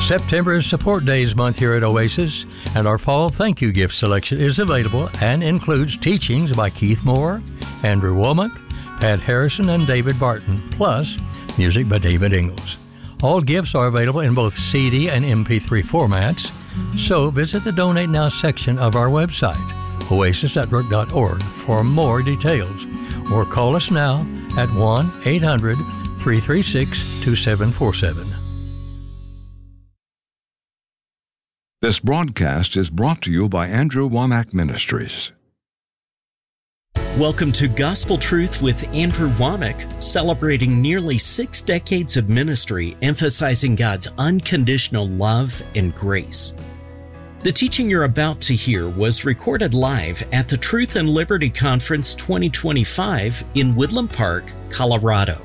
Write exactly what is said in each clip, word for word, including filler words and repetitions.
September is Support Days month here at Oasis, and our fall thank you gift selection is available and includes teachings by Keith Moore, Andrew Womack, Pat Harrison, and David Barton, plus music by David Ingalls. All gifts are available in both C D and M P three formats, so visit the Donate Now section of our website, oasis network dot org, for more details, or call us now at one eight hundred three three six two seven four seven. This broadcast is brought to you by Andrew Womack Ministries. Welcome to Gospel Truth with Andrew Womack, celebrating nearly six decades of ministry, emphasizing God's unconditional love and grace. The teaching you're about to hear was recorded live at the Truth and Liberty Conference twenty twenty-five in Woodland Park, Colorado.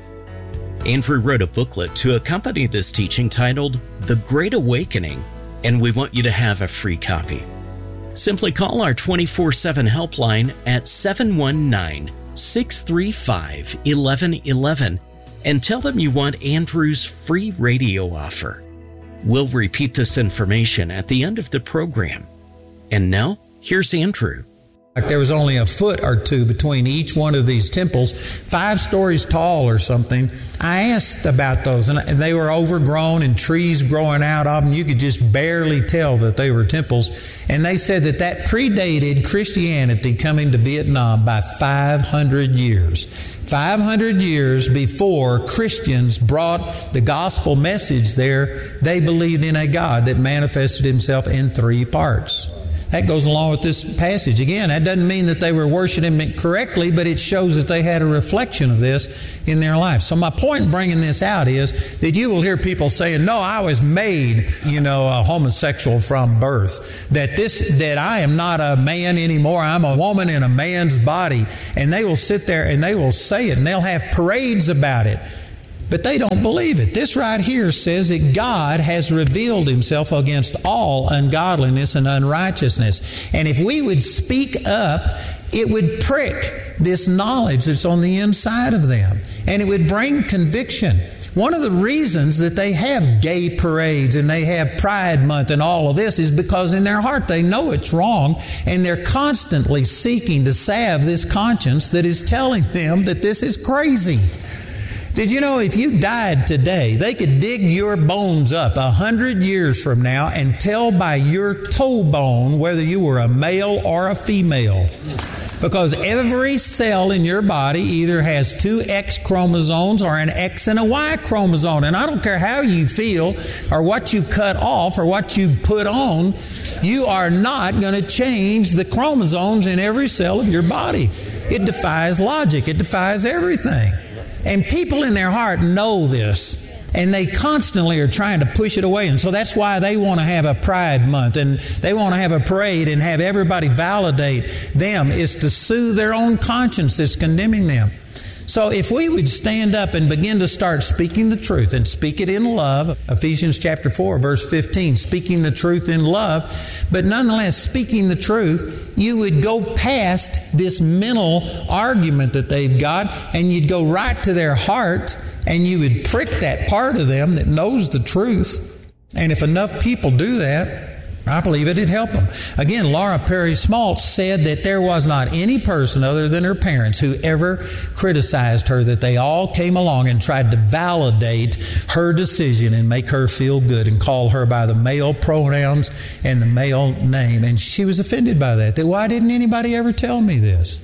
Andrew wrote a booklet to accompany this teaching titled The Great Awakening, and we want you to have a free copy. Simply call our twenty-four seven helpline at seven one nine, six three five, one one one one and tell them you want Andrew's free radio offer. We'll repeat this information at the end of the program. And now, here's Andrew. Like there was only a foot or two between each one of these temples, five stories tall or something. I asked about those, and they were overgrown and trees growing out of them. You could just barely tell that they were temples. And they said that that predated Christianity coming to Vietnam by five hundred years. five hundred years before Christians brought the gospel message there, they believed in a God that manifested himself in three parts. That goes along with this passage. Again, that doesn't mean that they were worshiping him correctly, but it shows that they had a reflection of this in their life. So my point in bringing this out is that you will hear people saying, no, I was made, you know, a homosexual from birth. That this, that I am not a man anymore. I'm a woman in a man's body. And they will sit there and they will say it and they'll have parades about it. But they don't believe it. This right here says that God has revealed himself against all ungodliness and unrighteousness. And if we would speak up, it would prick this knowledge that's on the inside of them. And it would bring conviction. One of the reasons that they have gay parades and they have Pride Month and all of this is because in their heart they know it's wrong, and they're constantly seeking to salve this conscience that is telling them that this is crazy. Did you know if you died today, they could dig your bones up a hundred years from now and tell by your toe bone whether you were a male or a female? Because every cell in your body either has two X chromosomes or an X and a Y chromosome. And I don't care how you feel or what you cut off or what you put on, you are not going to change the chromosomes in every cell of your body. It defies logic. It defies everything. And people in their heart know this, and they constantly are trying to push it away. And so that's why they want to have a Pride Month, and they want to have a parade and have everybody validate them, is to soothe their own conscience that's condemning them. So if we would stand up and begin to start speaking the truth and speak it in love, Ephesians chapter four, verse fifteen, speaking the truth in love, but nonetheless speaking the truth, you would go past this mental argument that they've got, and you'd go right to their heart, and you would prick that part of them that knows the truth. And if enough people do that, I believe it'd help them. Again, Laura Perry Smaltz said that there was not any person other than her parents who ever criticized her, that they all came along and tried to validate her decision and make her feel good and call her by the male pronouns and the male name. And she was offended by that. That why didn't anybody ever tell me this?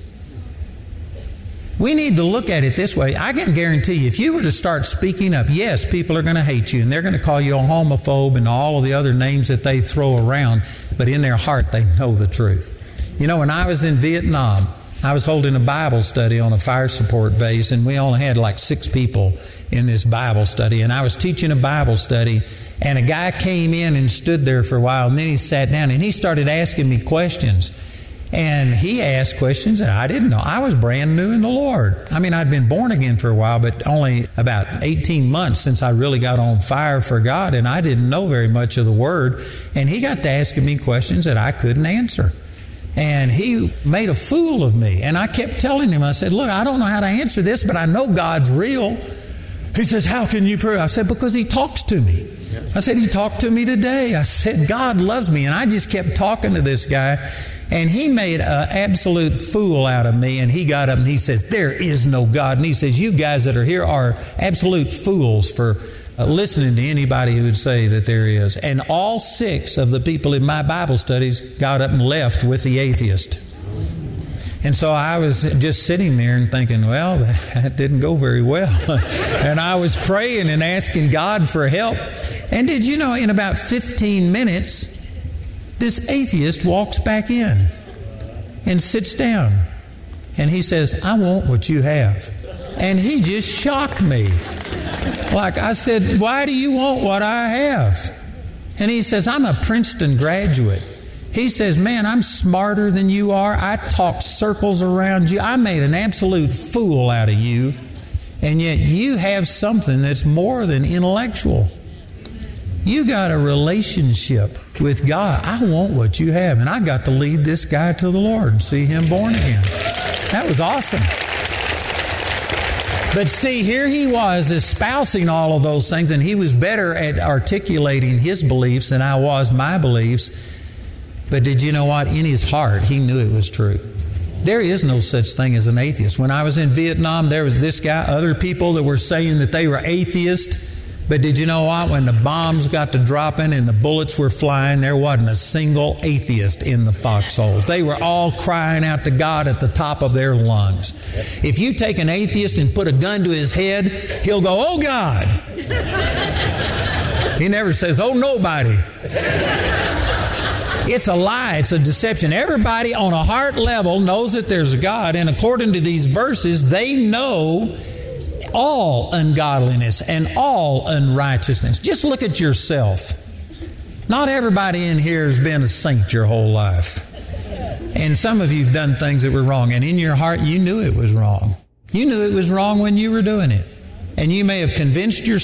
We need to look at it this way. I can guarantee you, if you were to start speaking up, yes, people are going to hate you and they're going to call you a homophobe and all of the other names that they throw around, but in their heart they know the truth. You know, when I was in Vietnam, I was holding a Bible study on a fire support base, and we only had like six people in this Bible study, and I was teaching a Bible study, and a guy came in and stood there for a while, and then he sat down and he started asking me questions. And he asked questions that I didn't know. I was brand new in the Lord. I mean, I'd been born again for a while, but only about eighteen months since I really got on fire for God, and I didn't know very much of the Word. And he got to asking me questions that I couldn't answer. And he made a fool of me. And I kept telling him, I said, look, I don't know how to answer this, but I know God's real. He says, how can you prove? I said, because he talks to me. I said, he talked to me today. I said, God loves me. And I just kept talking to this guy. And he made an absolute fool out of me. And he got up and he says, there is no God. And he says, you guys that are here are absolute fools for uh, listening to anybody who would say that there is. And all six of the people in my Bible studies got up and left with the atheist. And so I was just sitting there and thinking, well, that didn't go very well. And I was praying and asking God for help. And did you know, in about fifteen minutes, this atheist walks back in and sits down. And he says, I want what you have. And he just shocked me. Like I said, why do you want what I have? And he says, I'm a Princeton graduate. He says, man, I'm smarter than you are. I talked circles around you. I made an absolute fool out of you. And yet you have something that's more than intellectual. You got a relationship with God. I want what you have. And I got to lead this guy to the Lord and see him born again. That was awesome. But see, here he was espousing all of those things, and he was better at articulating his beliefs than I was my beliefs. But did you know what? In his heart, he knew it was true. There is no such thing as an atheist. When I was in Vietnam, there was this guy, other people that were saying that they were atheists. But did you know what? When the bombs got to dropping and the bullets were flying, there wasn't a single atheist in the foxholes. They were all crying out to God at the top of their lungs. If you take an atheist and put a gun to his head, he'll go, oh God. He never says, oh nobody. It's a lie. It's a deception. Everybody on a heart level knows that there's a God. And according to these verses, they know all ungodliness and all unrighteousness. Just look at yourself. Not everybody in here has been a saint your whole life. And some of you have done things that were wrong. And in your heart, you knew it was wrong. You knew it was wrong when you were doing it. And you may have convinced yourself